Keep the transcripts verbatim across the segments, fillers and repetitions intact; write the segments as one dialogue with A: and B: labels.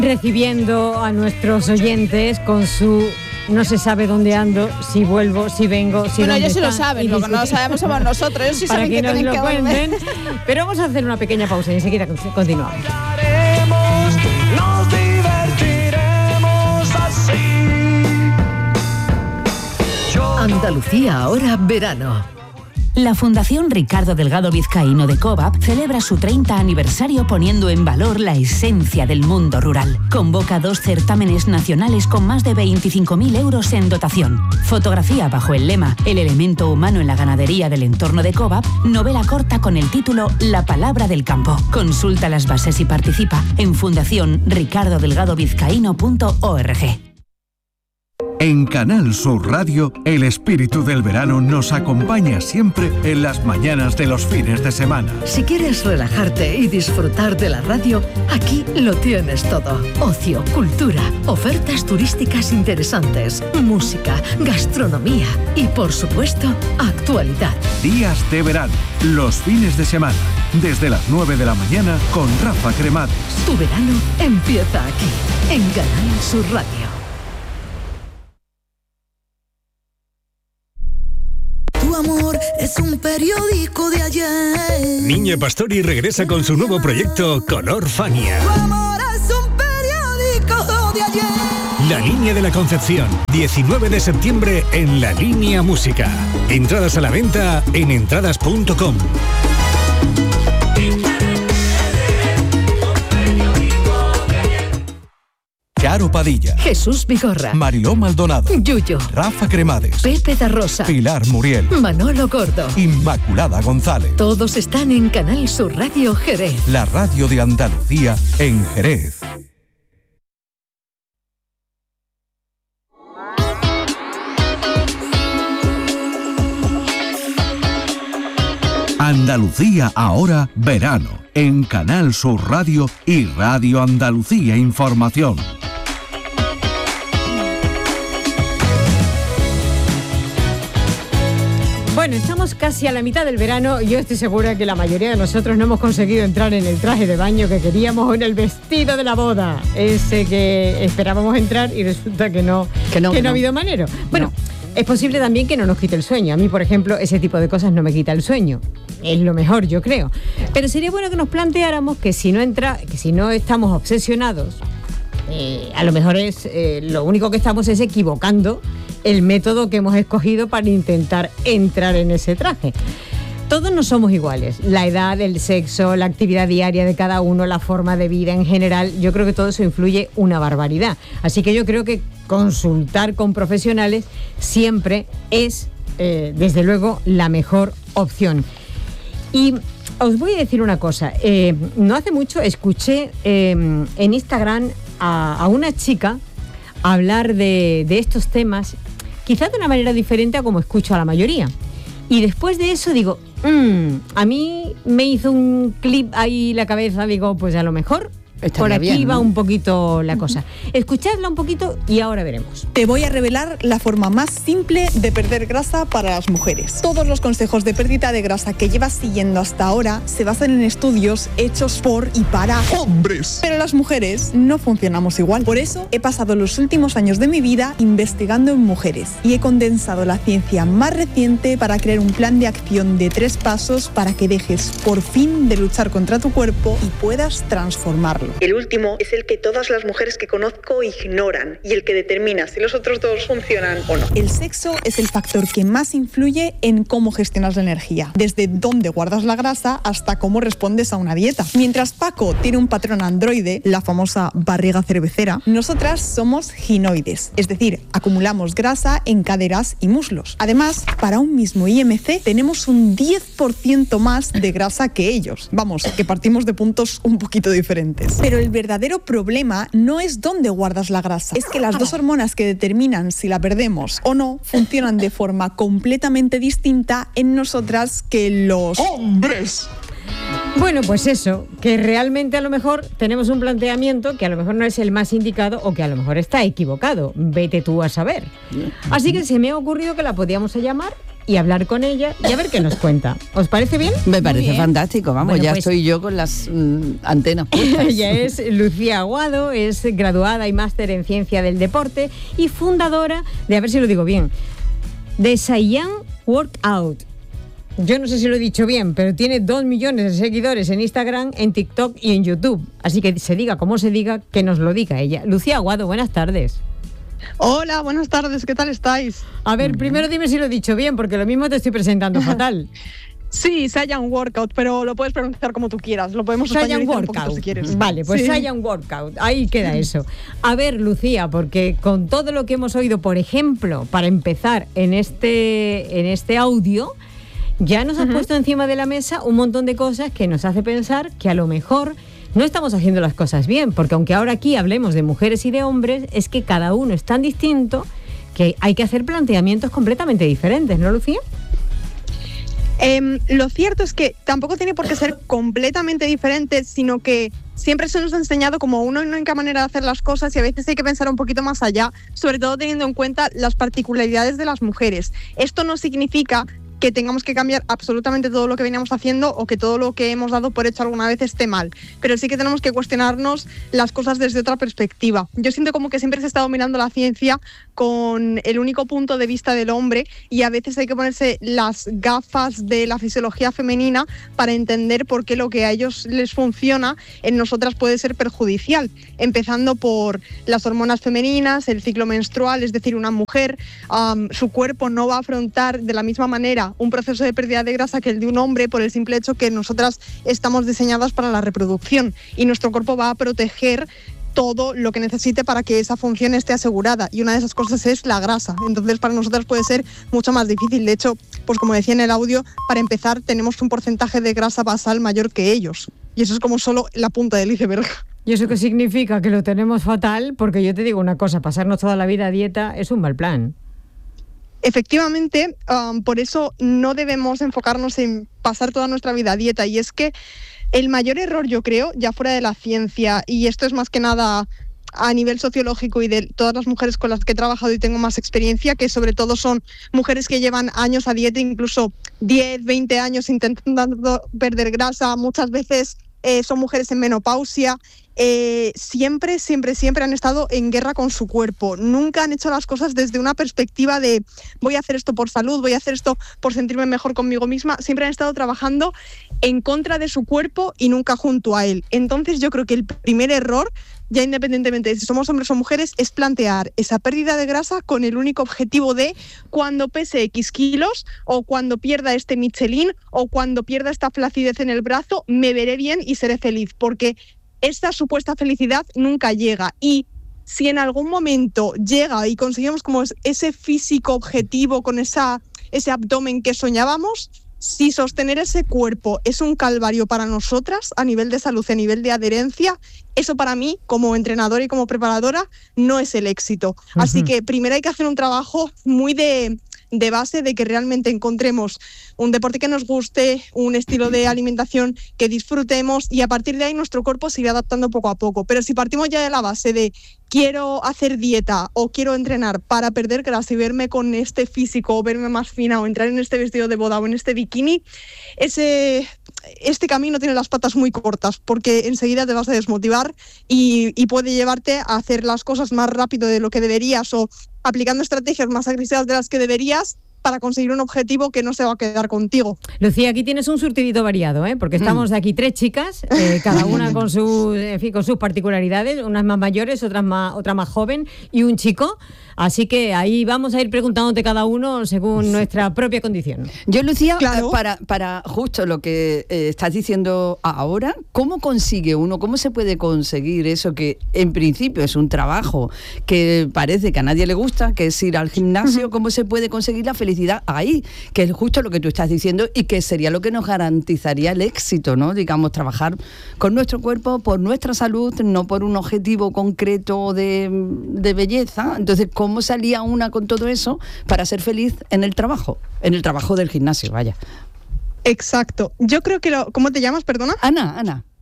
A: recibiendo a nuestros oyentes con su no se sabe dónde ando, si vuelvo, si vengo, si
B: bueno,
A: dónde
B: ellos sí lo
A: están,
B: saben, lo que no lo sabemos somos nosotros. Ellos sí
A: para
B: saben
A: que,
B: que
A: nos
B: tienen
A: lo
B: que
A: cuenten.
B: volver.
A: Pero vamos a hacer una pequeña pausa y enseguida continuamos.
C: Nos divertiremos así.
D: Andalucía ahora verano.
E: La Fundación Ricardo Delgado Vizcaíno de COVAP celebra su treinta aniversario poniendo en valor la esencia del mundo rural. Convoca dos certámenes nacionales con más de veinticinco mil euros en dotación. Fotografía bajo el lema El elemento humano en la ganadería del entorno de COVAP, novela corta con el título La palabra del campo. Consulta las bases y participa en fundación ricardo delgado vizcaíno punto org.
F: En Canal Sur Radio, el espíritu del verano nos acompaña siempre en las mañanas de los fines de semana.
D: Si quieres relajarte y disfrutar de la radio, aquí lo tienes todo. Ocio, cultura, ofertas turísticas interesantes, música, gastronomía y, por supuesto, actualidad.
F: Días de verano, los fines de semana, desde las nueve de la mañana con Rafa Cremades.
D: Tu verano empieza aquí, en Canal Sur Radio.
G: Tu amor es un periódico de ayer.
H: Niña Pastori regresa con su nuevo proyecto Color Fania.
G: Tu amor es un periódico de ayer.
H: La Línea de la Concepción, diecinueve de septiembre en La Línea Música. Entradas a la venta en entradas punto com.
F: Charo Padilla,
D: Jesús Vigorra,
F: Mariló Maldonado,
D: Yuyo,
F: Rafa Cremades,
D: Pepe da Rosa,
F: Pilar Muriel,
D: Manolo Gordo,
F: Inmaculada González.
D: Todos están en Canal Sur Radio Jerez.
F: La radio de Andalucía en Jerez. Andalucía ahora verano en Canal Sur Radio y Radio Andalucía Información.
A: Bueno, estamos casi a la mitad del verano. Yo estoy segura que la mayoría de nosotros no hemos conseguido entrar en el traje de baño que queríamos o en el vestido de la boda. Ese que esperábamos entrar y resulta que no, que no, que no, no. ha habido manera. Bueno, no. Es posible también que no nos quite el sueño. A mí, por ejemplo, ese tipo de cosas no me quita el sueño. Es lo mejor, yo creo. Pero sería bueno que nos planteáramos que si no entra, que si no estamos obsesionados, eh, a lo mejor es eh, lo único que estamos es equivocando el método que hemos escogido para intentar entrar en ese traje. Todos no somos iguales. La edad, el sexo, la actividad diaria de cada uno, la forma de vida en general, yo creo que todo eso influye una barbaridad. Así que yo creo que consultar con profesionales siempre es, eh, desde luego, la mejor opción. Y os voy a decir una cosa. Eh, no hace mucho escuché eh, en Instagram a, a una chica hablar de, de estos temas, quizás de una manera diferente a como escucho a la mayoría. Y después de eso digo, mmm, a mí me hizo un clip ahí la cabeza, digo, pues a lo mejor Estaría por aquí bien, ¿no? va un poquito la cosa. Escuchadla un poquito y ahora veremos.
B: Te voy a revelar la forma más simple de perder grasa para las mujeres. Todos los consejos de pérdida de grasa que llevas siguiendo hasta ahora se basan en estudios hechos por y para hombres. Pero las mujeres no funcionamos igual. Por eso he pasado los últimos años de mi vida investigando en mujeres y he condensado la ciencia más reciente para crear un plan de acción de tres pasos para que dejes por fin de luchar contra tu cuerpo y puedas transformarlo.
I: El último es el que todas las mujeres que conozco ignoran y el que determina si los otros dos funcionan o no.
B: El sexo es el factor que más influye en cómo gestionas la energía, desde dónde guardas la grasa hasta cómo respondes a una dieta. Mientras Paco tiene un patrón androide, la famosa barriga cervecera, nosotras somos ginoides, es decir, acumulamos grasa en caderas y muslos. Además, para un mismo I M C tenemos un diez por ciento más de grasa que ellos. Vamos, que partimos de puntos un poquito diferentes. Pero el verdadero problema no es dónde guardas la grasa, es que las dos hormonas que determinan si la perdemos o no funcionan de forma completamente distinta en nosotras que los hombres.
A: Bueno, pues eso, que realmente a lo mejor tenemos un planteamiento que a lo mejor no es el más indicado o que a lo mejor está equivocado. Vete tú a saber. Así que se me ha ocurrido que la podíamos llamar y hablar con ella y a ver qué nos cuenta. ¿Os parece bien?
J: Me parece fantástico, vamos,
A: bueno,
J: ya
A: pues,
J: estoy yo con las mm, antenas puestas.
A: Ella es Lucía Aguado, es graduada y máster en Ciencia del Deporte y fundadora de, a ver si lo digo bien, de Saiyan Workout. Yo no sé si lo he dicho bien, pero tiene dos millones de seguidores en Instagram, en TikTok y en YouTube. Así que se diga como se diga, que nos lo diga ella. Lucía Aguado, buenas tardes.
K: Hola, buenas tardes, ¿qué tal estáis?
A: A ver, primero dime si lo he dicho bien, porque lo mismo te estoy presentando fatal.
K: Sí, Saiyan Workout, pero lo puedes pronunciar como tú quieras. Lo podemos
A: Saiyan
K: españolizar
A: Workout,
K: un poquito si quieres.
A: Vale, pues
K: sí.
A: Saiyan Workout, ahí queda eso. A ver, Lucía, porque con todo lo que hemos oído, por ejemplo, para empezar en este, en este audio, ya nos has uh-huh. puesto encima de la mesa un montón de cosas que nos hace pensar que a lo mejor no estamos haciendo las cosas bien, porque aunque ahora aquí hablemos de mujeres y de hombres, es que cada uno es tan distinto que hay que hacer planteamientos completamente diferentes, ¿no, Lucía?
K: Eh, lo cierto es que tampoco tiene por qué ser completamente diferente, sino que siempre se nos ha enseñado como una única manera de hacer las cosas y a veces hay que pensar un poquito más allá, sobre todo teniendo en cuenta las particularidades de las mujeres. Esto no significa que tengamos que cambiar absolutamente todo lo que veníamos haciendo o que todo lo que hemos dado por hecho alguna vez esté mal, pero sí que tenemos que cuestionarnos las cosas desde otra perspectiva. Yo siento como que siempre se está dominando la ciencia con el único punto de vista del hombre y a veces hay que ponerse las gafas de la fisiología femenina para entender por qué lo que a ellos les funciona en nosotras puede ser perjudicial, empezando por las hormonas femeninas, el ciclo menstrual, es decir, una mujer, um, su cuerpo no va a afrontar de la misma manera un proceso de pérdida de grasa que el de un hombre por el simple hecho que nosotras estamos diseñadas para la reproducción y nuestro cuerpo va a proteger todo lo que necesite para que esa función esté asegurada y una de esas cosas es la grasa. Entonces para nosotras puede ser mucho más difícil. De hecho, pues como decía en el audio, para empezar tenemos un porcentaje de grasa basal mayor que ellos y eso es como solo la punta del iceberg.
A: ¿Y eso qué significa? Que lo tenemos fatal, porque yo te digo una cosa, pasarnos toda la vida a dieta es un mal plan.
K: Efectivamente, um, por eso no debemos enfocarnos en pasar toda nuestra vida a dieta y es que el mayor error, yo creo, ya fuera de la ciencia, y esto es más que nada a nivel sociológico y de todas las mujeres con las que he trabajado y tengo más experiencia, que sobre todo son mujeres que llevan años a dieta, incluso diez, veinte años intentando perder grasa, muchas veces eh, son mujeres en menopausia. Eh, siempre, siempre, siempre han estado en guerra con su cuerpo. Nunca han hecho las cosas desde una perspectiva de voy a hacer esto por salud, voy a hacer esto por sentirme mejor conmigo misma. Siempre han estado trabajando en contra de su cuerpo y nunca junto a él. Entonces yo creo que el primer error, ya independientemente de si somos hombres o mujeres, es plantear esa pérdida de grasa con el único objetivo de cuando pese X kilos o cuando pierda este Michelin o cuando pierda esta flacidez en el brazo, me veré bien y seré feliz, porque esta supuesta felicidad nunca llega y si en algún momento llega y conseguimos como ese físico objetivo con esa, ese abdomen que soñábamos, si sostener ese cuerpo es un calvario para nosotras a nivel de salud, a nivel de adherencia, eso para mí como entrenadora y como preparadora no es el éxito. Uh-huh. Así que primero hay que hacer un trabajo muy de... de base de que realmente encontremos un deporte que nos guste, un estilo de alimentación que disfrutemos y a partir de ahí nuestro cuerpo se irá adaptando poco a poco. Pero si partimos ya de la base de quiero hacer dieta o quiero entrenar para perder grasa y verme con este físico o verme más fina o entrar en este vestido de boda o en este bikini, ese, este camino tiene las patas muy cortas porque enseguida te vas a desmotivar y, y puede llevarte a hacer las cosas más rápido de lo que deberías o aplicando estrategias más agresivas de las que deberías para conseguir un objetivo que no se va a quedar contigo.
A: Lucía, aquí tienes un surtidito variado, ¿eh? Porque estamos de aquí tres chicas, eh, cada una con, su, en fin, con sus particularidades, unas más mayores, otras más, otra más joven y un chico. Así que ahí vamos a ir preguntándote cada uno según sí. nuestra propia condición.
J: Yo, Lucía, claro. para, para justo lo que eh, estás diciendo ahora, ¿cómo consigue uno, cómo se puede conseguir eso que en principio es un trabajo que parece que a nadie le gusta, que es ir al gimnasio? ¿Cómo se puede conseguir la felicidad ahí? Que es justo lo que tú estás diciendo y que sería lo que nos garantizaría el éxito, ¿no? Digamos, trabajar con nuestro cuerpo por nuestra salud, no por un objetivo concreto de, de belleza. Entonces, ¿cómo salía una con todo eso para ser feliz en el trabajo? En el trabajo del gimnasio, vaya.
K: Exacto. Yo creo que lo... ¿Cómo te llamas, perdona?
J: Ana, Ana.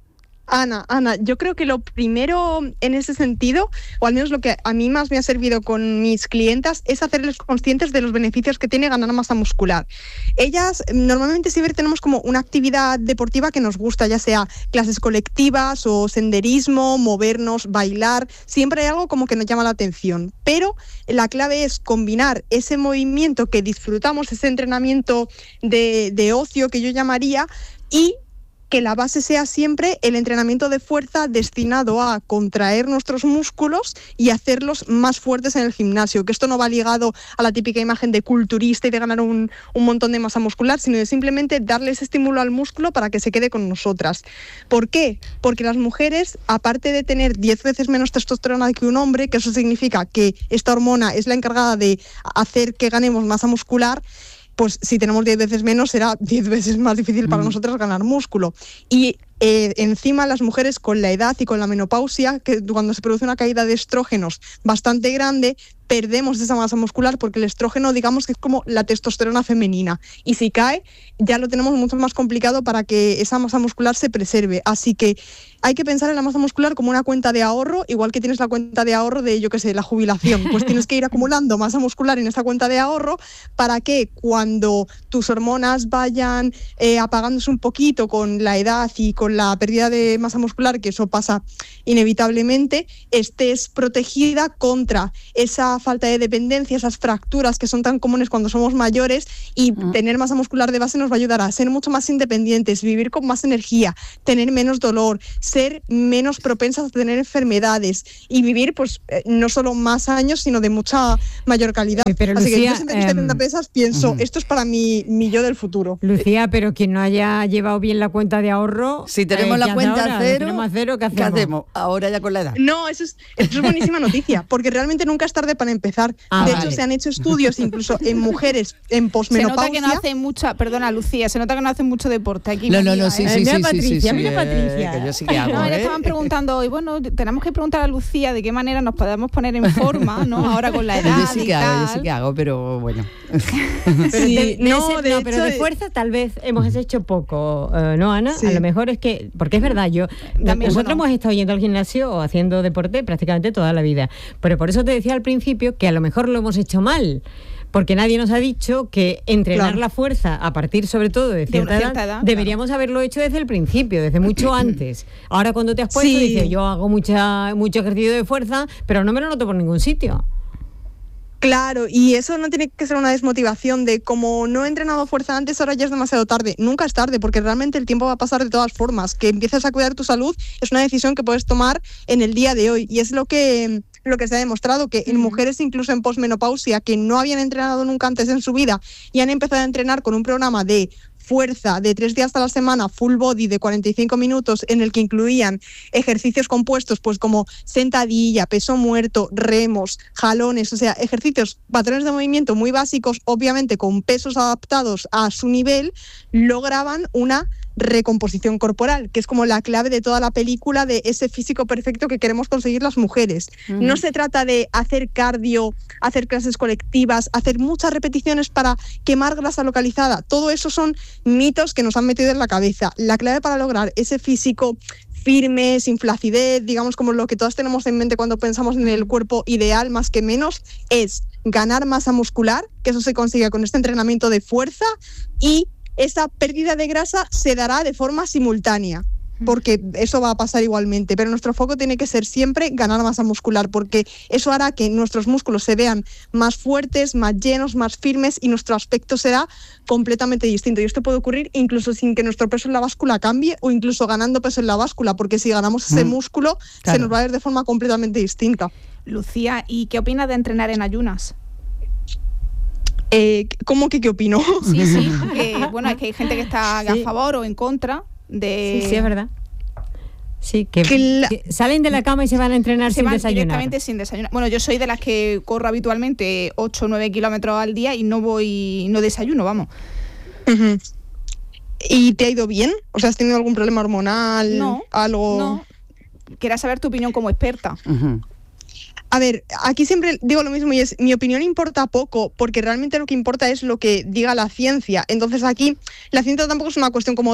K: Ana, Ana, yo creo que lo primero en ese sentido, o al menos lo que a mí más me ha servido con mis clientas, es hacerles conscientes de los beneficios que tiene ganar masa muscular. Ellas normalmente siempre tenemos como una actividad deportiva que nos gusta, ya sea clases colectivas o senderismo, movernos, bailar, siempre hay algo como que nos llama la atención. Pero la clave es combinar ese movimiento que disfrutamos, ese entrenamiento de, de ocio que yo llamaría, y que la base sea siempre el entrenamiento de fuerza destinado a contraer nuestros músculos y hacerlos más fuertes en el gimnasio, que esto no va ligado a la típica imagen de culturista y de ganar un, un montón de masa muscular, sino de simplemente darle ese estímulo al músculo para que se quede con nosotras. ¿Por qué? Porque las mujeres, aparte de tener diez veces menos testosterona que un hombre, que eso significa que esta hormona es la encargada de hacer que ganemos masa muscular, pues si tenemos diez veces menos será diez veces más difícil para mm. nosotros ganar músculo. Y eh, encima las mujeres con la edad y con la menopausia, que cuando se produce una caída de estrógenos bastante grande, perdemos esa masa muscular porque el estrógeno, digamos que es como la testosterona femenina, y si cae ya lo tenemos mucho más complicado para que esa masa muscular se preserve. Así que hay que pensar en la masa muscular como una cuenta de ahorro, igual que tienes la cuenta de ahorro de, yo qué sé, la jubilación, pues tienes que ir acumulando masa muscular en esa cuenta de ahorro para que cuando tus hormonas vayan eh, apagándose un poquito con la edad y con la pérdida de masa muscular, que eso pasa inevitablemente, estés protegida contra esa falta de dependencia, esas fracturas que son tan comunes cuando somos mayores, y uh-huh. tener masa muscular de base nos va a ayudar a ser mucho más independientes, vivir con más energía, tener menos dolor, ser menos propensas a tener enfermedades y vivir pues eh, no solo más años, sino de mucha mayor calidad.
A: Pero,
K: Así
A: Lucía,
K: que yo siempre que
A: eh,
K: setenta pesas pienso,
A: uh-huh.
K: esto es para mi, mi yo del futuro.
A: Lucía, pero quien no haya llevado bien la cuenta de ahorro,
J: si tenemos eh, la cuenta
A: ahora?
J: cero,
A: tenemos a cero, ¿qué hacemos?
J: ¿qué hacemos? Ahora ya con la edad.
K: No, eso es, eso es buenísima noticia, porque realmente nunca es tarde para empezar.
A: Ah,
K: de
A: vale.
K: hecho, se han hecho estudios incluso en mujeres en posmenopausia.
L: Se nota que no hacen mucha, perdona Lucía, se nota que no hacen mucho deporte aquí.
J: No, no, no, sí,
L: ¿eh?
J: sí,
A: mira
J: sí,
A: Patricia,
J: sí, sí,
A: mira
J: sí,
A: Patricia.
J: Eh, que yo sí que hago,
L: No,
J: ¿eh?
L: le estaban preguntando hoy, bueno, tenemos que preguntar a Lucía de qué manera nos podemos poner en forma, ¿no? Ahora con la edad
J: Yo sí
L: y
J: que hago,
L: tal.
J: yo sí que hago, pero bueno.
A: Pero,
K: Sí,
A: de, de
K: no,
A: ese-
K: de
A: no, pero
K: hecho,
A: de
K: de-
A: fuerza tal vez hemos hecho poco, eh, ¿no, Ana?
K: Sí.
A: A lo mejor es que, porque es verdad, yo
L: También,
A: nosotros
L: bueno.
A: hemos estado yendo al gimnasio o haciendo deporte prácticamente toda la vida, pero por eso te decía al principio que a lo mejor lo hemos hecho mal. Porque nadie nos ha dicho que entrenar
K: Claro.
A: la fuerza a partir sobre todo de cierta,
L: una cierta
A: edad,
L: edad,
A: deberíamos haberlo hecho desde el principio, desde mucho antes. Ahora cuando te has puesto
K: Sí.
A: dices, yo hago mucha, mucho ejercicio de fuerza, pero no me lo noto por ningún sitio.
K: Claro, y eso no tiene que ser una desmotivación de como no he entrenado fuerza antes, ahora ya es demasiado tarde. Nunca es tarde, porque realmente el tiempo va a pasar de todas formas. Que empieces a cuidar tu salud es una decisión que puedes tomar en el día de hoy, y es lo que lo que se ha demostrado, que en mujeres incluso en posmenopausia que no habían entrenado nunca antes en su vida y han empezado a entrenar con un programa de fuerza de tres días a la semana, full body de cuarenta y cinco minutos, en el que incluían ejercicios compuestos pues como sentadilla, peso muerto, remos, jalones, o sea, ejercicios, patrones de movimiento muy básicos, obviamente con pesos adaptados a su nivel, lograban una recomposición corporal, que es como la clave de toda la película de ese físico perfecto que queremos conseguir las mujeres. Uh-huh. No se trata de hacer cardio, hacer clases colectivas, hacer muchas repeticiones para quemar grasa localizada. Todo eso son mitos que nos han metido en la cabeza. La clave para lograr ese físico firme, sin flacidez, digamos como lo que todas tenemos en mente cuando pensamos en el cuerpo ideal más que menos, es ganar masa muscular, que eso se consigue con este entrenamiento de fuerza, y esa pérdida de grasa se dará de forma simultánea, porque eso va a pasar igualmente, pero nuestro foco tiene que ser siempre ganar masa muscular, porque eso hará que nuestros músculos se vean más fuertes, más llenos, más firmes, y nuestro aspecto será completamente distinto. Y esto puede ocurrir incluso sin que nuestro peso en la báscula cambie, o incluso ganando peso en la báscula, porque si ganamos ese mm, músculo, claro, se nos va a ver de forma completamente distinta.
L: Lucía, ¿y qué opinas de entrenar en ayunas?
K: Eh, ¿Cómo que qué opino?
L: Sí, sí, que, bueno, es que hay gente que está sí. a favor o en contra de...
A: Sí, sí, es verdad. Sí, que,
K: que, la...
A: que salen de la cama y se van a entrenar
L: se
A: sin
L: van
A: desayunar.
L: Directamente sin desayunar. Bueno, yo soy de las que corro habitualmente ocho o nueve kilómetros al día y no voy, no desayuno, vamos.
K: Uh-huh. ¿Y te ha ido bien? O sea, ¿has tenido algún problema hormonal?
L: No,
K: algo...
L: no. Quería saber tu opinión como experta.
J: Uh-huh.
K: A ver, aquí siempre digo lo mismo, y es, mi opinión importa poco, porque realmente lo que importa es lo que diga la ciencia. Entonces aquí la ciencia tampoco es una cuestión como de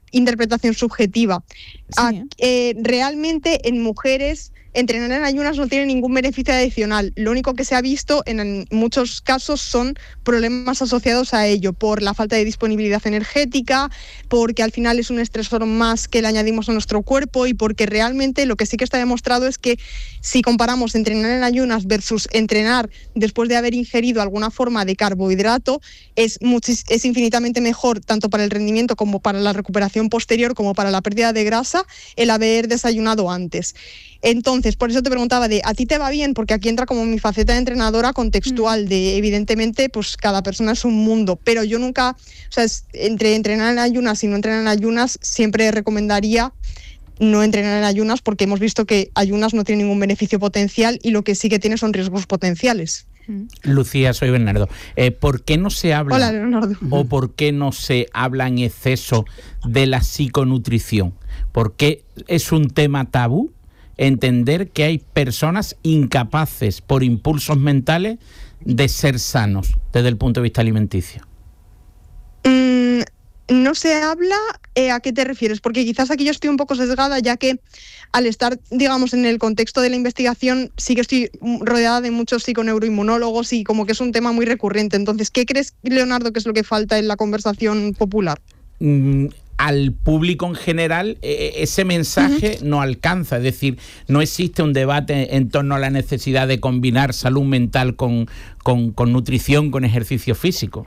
K: interpretación subjetiva.
L: Sí.
K: A, eh, realmente en mujeres entrenar en ayunas no tiene ningún beneficio adicional. Lo único que se ha visto en, en muchos casos son problemas asociados a ello, por la falta de disponibilidad energética, porque al final es un estresor más que le añadimos a nuestro cuerpo y porque realmente lo que sí que está demostrado es que si comparamos entrenar en ayunas versus entrenar después de haber ingerido alguna forma de carbohidrato, es, muchis- es infinitamente mejor tanto para el rendimiento como para la recuperación posterior como para la pérdida de grasa el haber desayunado antes. Entonces, por eso te preguntaba de, ¿a ti te va bien? Porque aquí entra como mi faceta de entrenadora contextual, de evidentemente, pues cada persona es un mundo, pero yo nunca, o sea, es, entre entrenar en ayunas y no entrenar en ayunas, siempre recomendaría no entrenar en ayunas porque hemos visto que ayunas no tiene ningún beneficio potencial y lo que sí que tiene son riesgos potenciales.
M: Lucía, soy Bernardo. Eh, ¿Por qué no se habla
K: Hola, Leonardo.
M: o por qué no se habla en exceso de la psiconutrición? ¿Por qué es un tema tabú entender que hay personas incapaces por impulsos mentales de ser sanos desde el punto de vista alimenticio?
K: Mm, no se habla, eh, ¿a qué te refieres? Porque quizás aquí yo estoy un poco sesgada, ya que al estar, digamos, en el contexto de la investigación, sí que estoy rodeada de muchos psiconeuroinmunólogos y como que es un tema muy recurrente. Entonces, ¿qué crees, Leonardo, que es lo que falta en la conversación popular?
M: Mm, al público en general eh, ese mensaje uh-huh. no alcanza, es decir, no existe un debate en torno a la necesidad de combinar salud mental con, con, con nutrición, con ejercicio físico.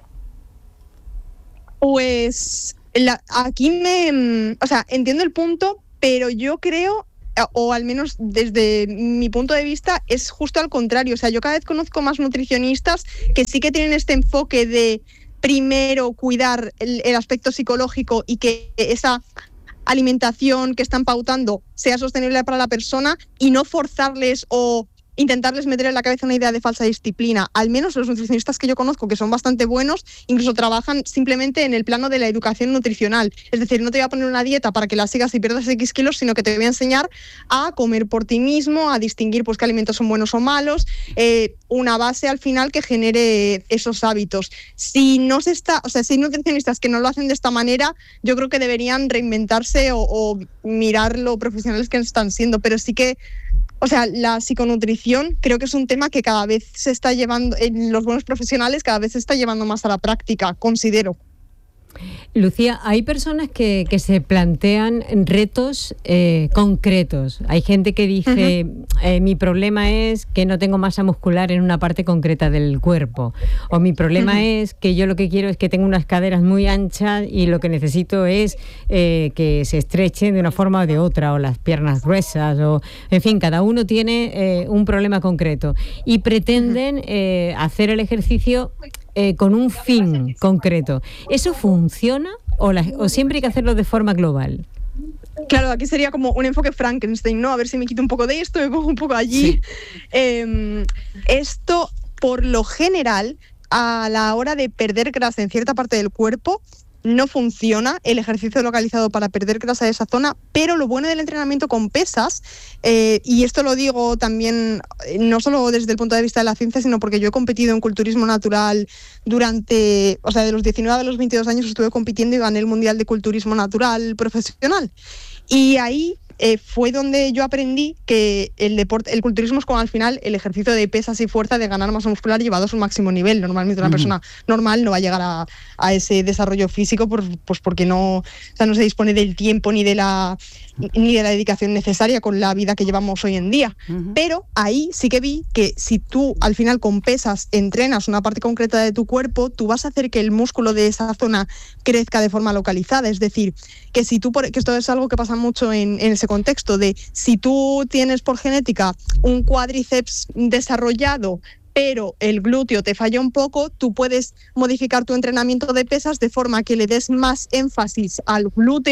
K: Pues la, aquí me, o sea, entiendo el punto, pero yo creo, o al menos desde mi punto de vista, es justo al contrario. O sea, yo cada vez conozco más nutricionistas que sí que tienen este enfoque de primero cuidar el, el aspecto psicológico y que esa alimentación que están pautando sea sostenible para la persona y no forzarles o intentarles meter en la cabeza una idea de falsa disciplina. Al menos los nutricionistas que yo conozco, que son bastante buenos, incluso trabajan simplemente en el plano de la educación nutricional. Es decir, no te voy a poner una dieta para que la sigas y pierdas X kilos, sino que te voy a enseñar a comer por ti mismo, a distinguir pues qué alimentos son buenos o malos, eh, una base al final que genere esos hábitos. Si no se está, o sea, si hay nutricionistas que no lo hacen de esta manera, yo creo que deberían reinventarse o, o mirar lo profesionales que están siendo, pero sí que O sea, la psiconutrición creo que es un tema que cada vez se está llevando, en los buenos profesionales cada vez se está llevando más a la práctica, considero.
A: Lucía, hay personas que, que se plantean retos eh, concretos. Hay gente que dice, uh-huh. eh, mi problema es que no tengo masa muscular en una parte concreta del cuerpo. O mi problema uh-huh. es que yo lo que quiero es que tengo unas caderas muy anchas y lo que necesito es eh, que se estrechen de una forma o de otra, o las piernas gruesas, o en fin, cada uno tiene eh, un problema concreto. Y pretenden uh-huh. eh, hacer el ejercicio Eh, con un fin concreto. ¿Eso funciona o, la, o siempre hay que hacerlo de forma global?
K: Claro, aquí sería como un enfoque Frankenstein, ¿no? A ver si me quito un poco de esto, me pongo un poco allí. Sí. Eh, esto, por lo general, a la hora de perder grasa en cierta parte del cuerpo, no funciona el ejercicio localizado para perder grasa de esa zona, pero lo bueno del entrenamiento con pesas, eh, y esto lo digo también no solo desde el punto de vista de la ciencia, sino porque yo he competido en culturismo natural durante, o sea, de los diecinueve a los veintidós años estuve compitiendo y gané el Mundial de Culturismo Natural profesional. Y ahí eh, fue donde yo aprendí que el deporte, el culturismo es como al final el ejercicio de pesas y fuerza de ganar masa muscular llevado a su máximo nivel. Normalmente una uh-huh. persona normal no va a llegar a, a ese desarrollo físico por, pues porque no, o sea, no se dispone del tiempo ni de la ni de la dedicación necesaria con la vida que llevamos hoy en día. Uh-huh. Pero ahí sí que vi que si tú al final con pesas entrenas una parte concreta de tu cuerpo, tú vas a hacer que el músculo de esa zona crezca de forma localizada. Es decir, que si tú, por, que esto es algo que pasa mucho en, en ese contexto, de si tú tienes por genética un cuádriceps desarrollado, pero el glúteo te falla un poco, tú puedes modificar tu entrenamiento de pesas de forma que le des más énfasis al glúteo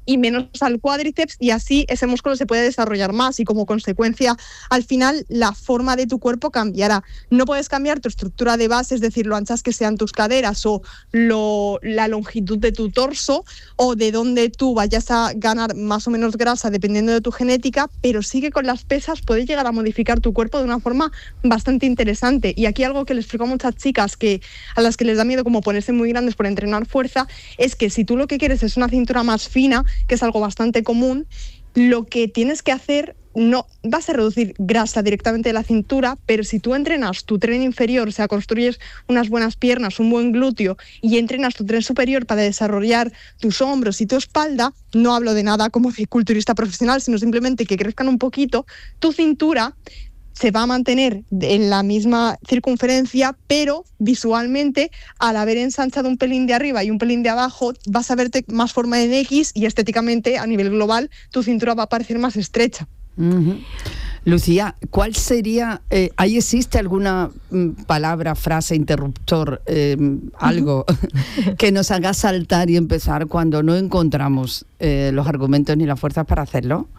K: y menos al cuádriceps, y así ese músculo se puede desarrollar más y como consecuencia al final la forma de tu cuerpo cambiará. No puedes cambiar tu estructura de base, es decir, lo anchas que sean tus caderas o lo, la longitud de tu torso o de dónde tú vayas a ganar más o menos grasa dependiendo de tu genética, pero sí que con las pesas puedes llegar a modificar tu cuerpo de una forma bastante interesante. Y aquí algo que les explico a muchas chicas que, a las que les da miedo como ponerse muy grandes por entrenar fuerza, es que si tú lo que quieres es una cintura más fina, que es algo bastante común, lo que tienes que hacer no vas a reducir grasa directamente de la cintura, pero si tú entrenas tu tren inferior, o sea, construyes unas buenas piernas, un buen glúteo y entrenas tu tren superior para desarrollar tus hombros y tu espalda, no hablo de nada como de culturista profesional, sino simplemente que crezcan un poquito, tu cintura se va a mantener en la misma circunferencia, pero visualmente, al haber ensanchado un pelín de arriba y un pelín de abajo, vas a verte más forma en X y estéticamente, a nivel global, tu cintura va a parecer más estrecha.
J: Uh-huh. Lucía, ¿cuál sería, eh, ahí existe alguna mm, palabra, frase, interruptor, eh, algo uh-huh. que nos haga saltar y empezar cuando no encontramos eh, los argumentos ni las fuerzas para hacerlo?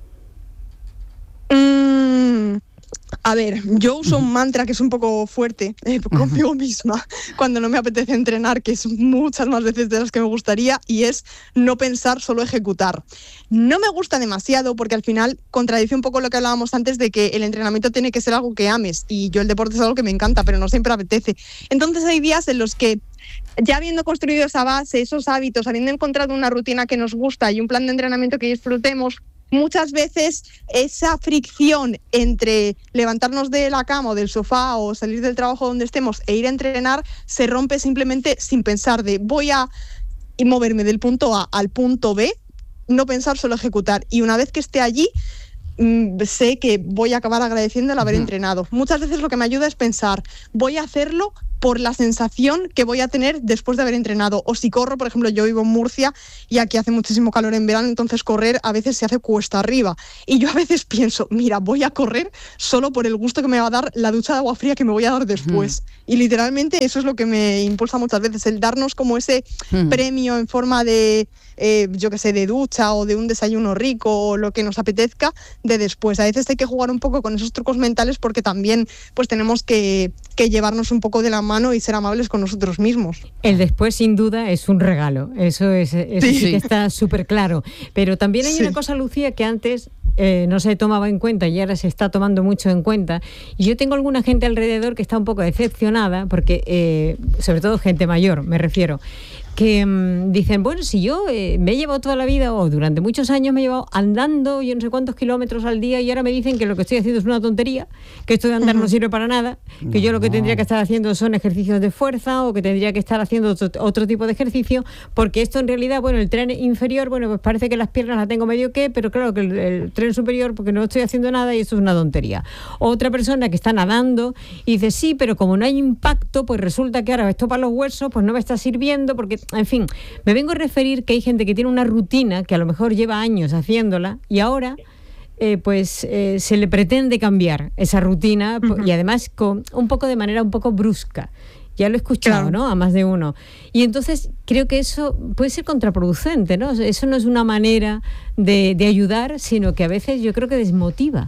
K: Mm. A ver, yo uso un mantra que es un poco fuerte eh, conmigo misma cuando no me apetece entrenar, que es muchas más veces de las que me gustaría, y es no pensar, solo ejecutar. No me gusta demasiado porque al final contradice un poco lo que hablábamos antes de que el entrenamiento tiene que ser algo que ames, y yo el deporte es algo que me encanta, pero no siempre apetece. Entonces hay días en los que, ya habiendo construido esa base, esos hábitos, habiendo encontrado una rutina que nos gusta y un plan de entrenamiento que disfrutemos, muchas veces esa fricción entre levantarnos de la cama o del sofá o salir del trabajo donde estemos e ir a entrenar se rompe simplemente sin pensar de voy a moverme del punto A al punto B, no pensar, solo ejecutar. Y una vez que esté allí, mmm, sé que voy a acabar agradeciendo el haber uh-huh. entrenado. Muchas veces lo que me ayuda es pensar, voy a hacerlo por la sensación que voy a tener después de haber entrenado. O si corro, por ejemplo, yo vivo en Murcia y aquí hace muchísimo calor en verano, entonces correr a veces se hace cuesta arriba. Y yo a veces pienso, mira, voy a correr solo por el gusto que me va a dar la ducha de agua fría que me voy a dar después. Mm. Y literalmente eso es lo que me impulsa muchas veces, el darnos como ese mm. premio en forma de, eh, yo qué sé, de ducha o de un desayuno rico o lo que nos apetezca de después. A veces hay que jugar un poco con esos trucos mentales porque también pues tenemos que, que llevarnos un poco de la mano y ser amables con nosotros mismos.
A: El después, sin duda, es un regalo. Eso es, eso sí. sí que está súper claro. Pero también hay sí. una cosa, Lucía, que antes eh, no se tomaba en cuenta y ahora se está tomando mucho en cuenta. Y yo tengo alguna gente alrededor que está un poco decepcionada, porque, eh, sobre todo gente mayor, me refiero, que mmm, dicen, bueno, si yo eh, me he llevado toda la vida o durante muchos años me he llevado andando yo no sé cuántos kilómetros al día y ahora me dicen que lo que estoy haciendo es una tontería, que esto de andar uh-huh. no sirve para nada, que no. yo lo que tendría que estar haciendo son ejercicios de fuerza o que tendría que estar haciendo otro, otro tipo de ejercicio, porque esto en realidad, bueno, el tren inferior, bueno, pues parece que las piernas las tengo medio que, pero claro que el, el tren superior, porque no estoy haciendo nada y esto es una tontería. Otra persona que está nadando y dice, sí, pero como no hay impacto, pues resulta que ahora esto para los huesos, pues no me está sirviendo porque... En fin, me vengo a referir que hay gente que tiene una rutina que a lo mejor lleva años haciéndola y ahora eh, pues eh, se le pretende cambiar esa rutina uh-huh. y además con un poco de manera un poco brusca. Ya lo he escuchado, claro. ¿no? A más de uno. Y entonces creo que eso puede ser contraproducente, ¿no? Eso no es una manera de, de ayudar, sino que a veces yo creo que desmotiva.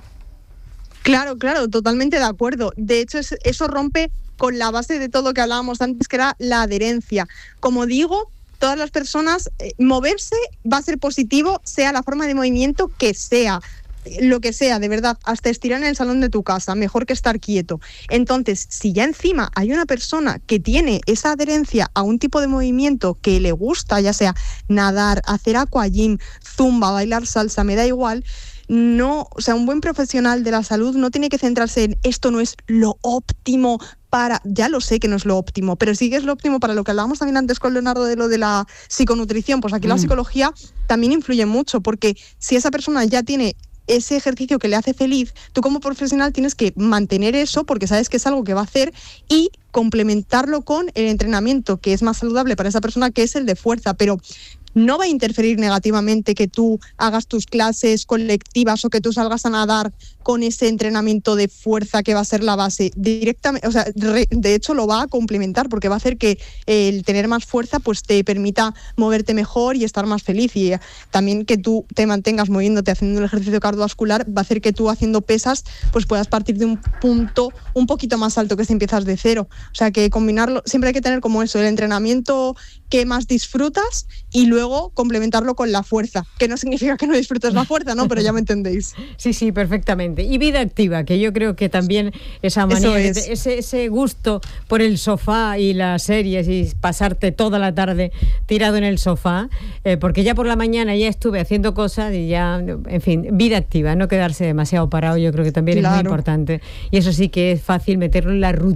K: Claro, claro, totalmente de acuerdo. De hecho, es, eso rompe con la base de todo lo que hablábamos antes, que era la adherencia. Como digo, todas las personas, eh, moverse va a ser positivo, sea la forma de movimiento que sea, lo que sea, de verdad, hasta estirar en el salón de tu casa, mejor que estar quieto. Entonces, si ya encima hay una persona que tiene esa adherencia a un tipo de movimiento que le gusta, ya sea nadar, hacer aquagym, zumba, bailar salsa, me da igual, no, o sea, un buen profesional de la salud no tiene que centrarse en esto no es lo óptimo para, ya lo sé que no es lo óptimo, pero sí que es lo óptimo para lo que hablábamos también antes con Leonardo de lo de la psiconutrición, pues aquí mm. la psicología también influye mucho, porque si esa persona ya tiene ese ejercicio que le hace feliz, tú como profesional tienes que mantener eso porque sabes que es algo que va a hacer y complementarlo con el entrenamiento que es más saludable para esa persona, que es el de fuerza, pero no va a interferir negativamente que tú hagas tus clases colectivas o que tú salgas a nadar con ese entrenamiento de fuerza que va a ser la base. Directamente, o sea, re, de hecho lo va a complementar porque va a hacer que el tener más fuerza pues te permita moverte mejor y estar más feliz, y también que tú te mantengas moviéndote haciendo un ejercicio cardiovascular va a hacer que tú haciendo pesas pues puedas partir de un punto un poquito más alto que si empiezas de cero. O sea que combinarlo, siempre hay que tener como eso, el entrenamiento que más disfrutas y luego complementarlo con la fuerza, que no significa que no disfrutes la fuerza, ¿no? Pero ya me entendéis.
A: Sí, sí, perfectamente. Y vida activa, que yo creo que también esa manía, es. ese, ese gusto por el sofá y las series y pasarte toda la tarde tirado en el sofá, eh, porque ya por la mañana ya estuve haciendo cosas y ya, en fin, vida activa, no quedarse demasiado parado, yo creo que también claro. es muy importante. Y eso sí que es fácil meterlo en la rutina